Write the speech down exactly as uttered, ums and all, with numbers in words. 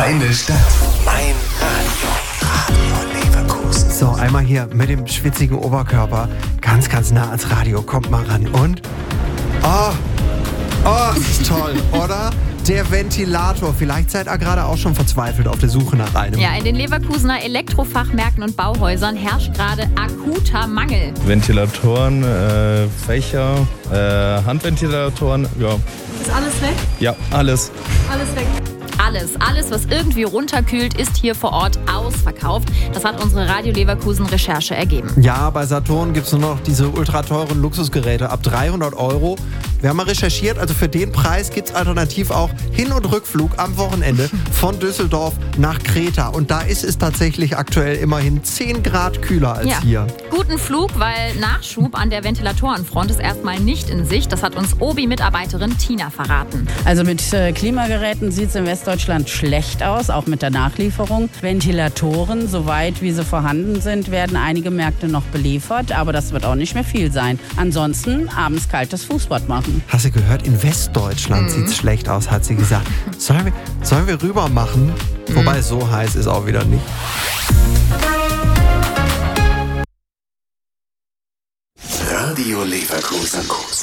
Meine Stadt, mein Radio, Radio Leverkusen. So, einmal hier mit dem schwitzigen Oberkörper ganz, ganz nah ans Radio. Kommt mal ran und... Oh, oh, das ist toll, oder? Der Ventilator. Vielleicht seid ihr gerade auch schon verzweifelt auf der Suche nach einem. Ja, in den Leverkusener Elektrofachmärkten und Bauhäusern herrscht gerade akuter Mangel. Ventilatoren, äh, Fächer, äh, Handventilatoren, ja. Ist alles weg? Ja, alles. Alles weg. Alles, alles, was irgendwie runterkühlt, ist hier vor Ort ausverkauft. Das hat unsere Radio Leverkusen Recherche ergeben. Ja, bei Saturn gibt es nur noch diese ultra teuren Luxusgeräte ab dreihundert Euro. Wir haben mal recherchiert, also für den Preis gibt es alternativ auch Hin- und Rückflug am Wochenende von Düsseldorf nach Kreta. Und da ist es tatsächlich aktuell immerhin zehn Grad kühler als ja. hier. Guten Flug, weil Nachschub an der Ventilatorenfront ist erstmal nicht in Sicht. Das hat uns Obi-Mitarbeiterin Tina verraten. Also mit äh, Klimageräten sieht es in Westdeutschland schlecht aus, auch mit der Nachlieferung. Ventilatoren, soweit wie sie vorhanden sind, werden einige Märkte noch beliefert, aber das wird auch nicht mehr viel sein. Ansonsten abends kaltes Fußbad machen. Hast du gehört, in Westdeutschland mhm. sieht es schlecht aus, hat sie gesagt. Sollen wir, sollen wir rüber machen? Mhm. Wobei, so heiß ist auch wieder nicht. Radio Leverkusen.